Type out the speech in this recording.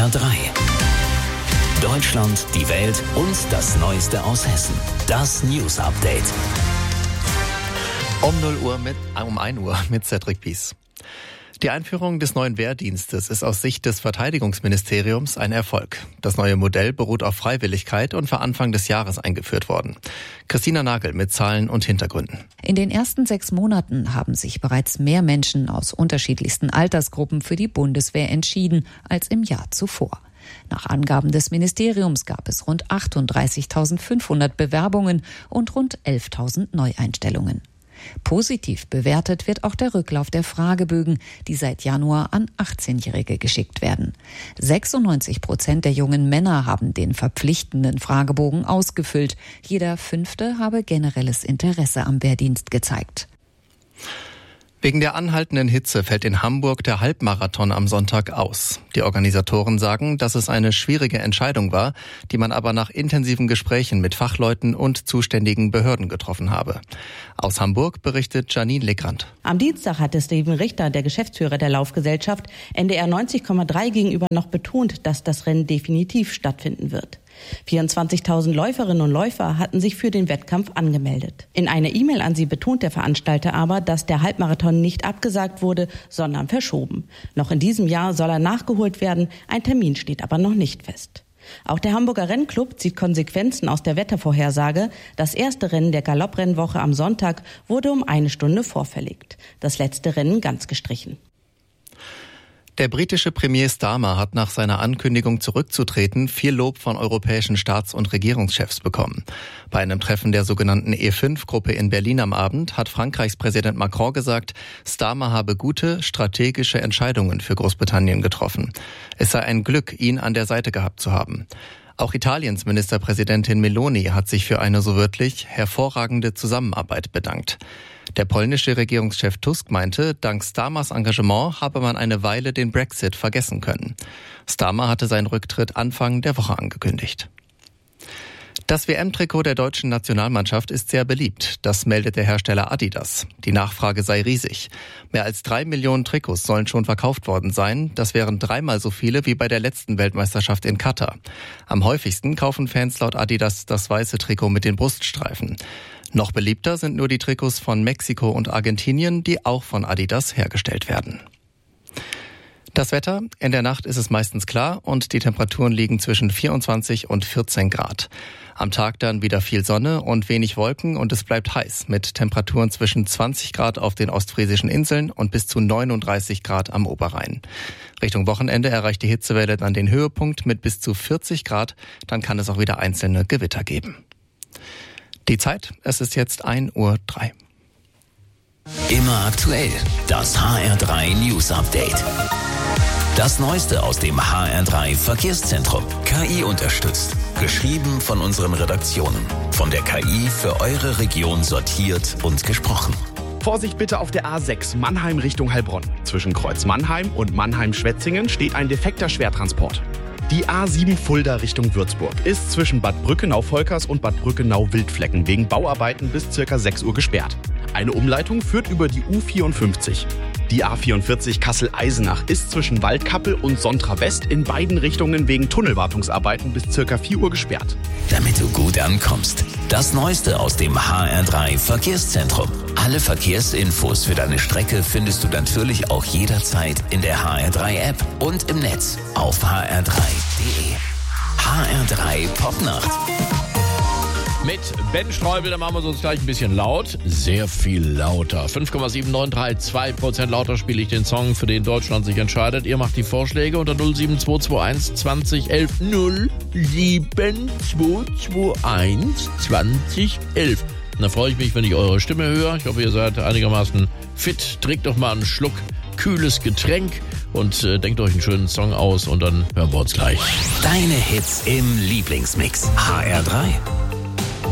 HR3. Deutschland, die Welt und das Neueste aus Hessen. Das News Update. Um 1 Uhr mit Cedric Pies. Die Einführung des neuen Wehrdienstes ist aus Sicht des Verteidigungsministeriums ein Erfolg. Das neue Modell beruht auf Freiwilligkeit und war Anfang des Jahres eingeführt worden. Christina Nagel mit Zahlen und Hintergründen. In den ersten 6 Monaten haben sich bereits mehr Menschen aus unterschiedlichsten Altersgruppen für die Bundeswehr entschieden als im Jahr zuvor. Nach Angaben des Ministeriums gab es rund 38.500 Bewerbungen und rund 11.000 Neueinstellungen. Positiv bewertet wird auch der Rücklauf der Fragebögen, die seit Januar an 18-Jährige geschickt werden. 96% der jungen Männer haben den verpflichtenden Fragebogen ausgefüllt. Jeder 5. habe generelles Interesse am Wehrdienst gezeigt. Wegen der anhaltenden Hitze fällt in Hamburg der Halbmarathon am Sonntag aus. Die Organisatoren sagen, dass es eine schwierige Entscheidung war, die man aber nach intensiven Gesprächen mit Fachleuten und zuständigen Behörden getroffen habe. Aus Hamburg berichtet Janine Legrand. Am Dienstag hatte Steven Richter, der Geschäftsführer der Laufgesellschaft, NDR 90,3 gegenüber noch betont, dass das Rennen definitiv stattfinden wird. 24.000 Läuferinnen und Läufer hatten sich für den Wettkampf angemeldet. In einer E-Mail an sie betont der Veranstalter aber, dass der Halbmarathon nicht abgesagt wurde, sondern verschoben. Noch in diesem Jahr soll er nachgeholt werden, ein Termin steht aber noch nicht fest. Auch der Hamburger Rennclub zieht Konsequenzen aus der Wettervorhersage. Das erste Rennen der Galopprennwoche am Sonntag wurde um 1 Stunde vorverlegt. Das letzte Rennen ganz gestrichen. Der britische Premier Starmer hat nach seiner Ankündigung zurückzutreten viel Lob von europäischen Staats- und Regierungschefs bekommen. Bei einem Treffen der sogenannten E5-Gruppe in Berlin am Abend hat Frankreichs Präsident Macron gesagt, Starmer habe gute strategische Entscheidungen für Großbritannien getroffen. Es sei ein Glück, ihn an der Seite gehabt zu haben. Auch Italiens Ministerpräsidentin Meloni hat sich für eine so wörtlich hervorragende Zusammenarbeit bedankt. Der polnische Regierungschef Tusk meinte, dank Starmers Engagement habe man eine Weile den Brexit vergessen können. Starmer hatte seinen Rücktritt Anfang der Woche angekündigt. Das WM-Trikot der deutschen Nationalmannschaft ist sehr beliebt. Das meldet der Hersteller Adidas. Die Nachfrage sei riesig. Mehr als 3 Millionen Trikots sollen schon verkauft worden sein. Das wären 3-mal so viele wie bei der letzten Weltmeisterschaft in Katar. Am häufigsten kaufen Fans laut Adidas das weiße Trikot mit den Bruststreifen. Noch beliebter sind nur die Trikots von Mexiko und Argentinien, die auch von Adidas hergestellt werden. Das Wetter: In der Nacht ist es meistens klar und die Temperaturen liegen zwischen 24 und 14 Grad. Am Tag dann wieder viel Sonne und wenig Wolken und es bleibt heiß mit Temperaturen zwischen 20 Grad auf den ostfriesischen Inseln und bis zu 39 Grad am Oberrhein. Richtung Wochenende erreicht die Hitzewelle dann den Höhepunkt mit bis zu 40 Grad. Dann kann es auch wieder einzelne Gewitter geben. Die Zeit, es ist jetzt 1:03 Uhr. Immer aktuell, das HR3 News Update. Das Neueste aus dem HR3 Verkehrszentrum. KI unterstützt. Geschrieben von unseren Redaktionen. Von der KI für eure Region sortiert und gesprochen. Vorsicht bitte auf der A6 Mannheim Richtung Heilbronn. Zwischen Kreuz Mannheim und Mannheim-Schwetzingen steht ein defekter Schwertransport. Die A7 Fulda Richtung Würzburg ist zwischen Bad Brückenau-Volkers und Bad Brückenau-Wildflecken wegen Bauarbeiten bis ca. 6 Uhr gesperrt. Eine Umleitung führt über die U54. Die A44 Kassel-Eisenach ist zwischen Waldkappel und Sontra West in beiden Richtungen wegen Tunnelwartungsarbeiten bis ca. 4 Uhr gesperrt. Damit du gut ankommst. Das Neueste aus dem HR3 Verkehrszentrum. Alle Verkehrsinfos für deine Strecke findest du natürlich auch jederzeit in der HR3-App und im Netz auf hr3.de. HR3 Popnacht. Mit Ben Streubel, da machen wir uns gleich ein bisschen laut. Sehr viel lauter. 5,7932% lauter spiele ich den Song, für den Deutschland sich entscheidet. Ihr macht die Vorschläge unter 07221 2011 07221 2011. Und da freue ich mich, wenn ich eure Stimme höre. Ich hoffe, ihr seid einigermaßen fit. Trinkt doch mal einen Schluck kühles Getränk und denkt euch einen schönen Song aus und dann hören wir uns gleich. Deine Hits im Lieblingsmix. HR3.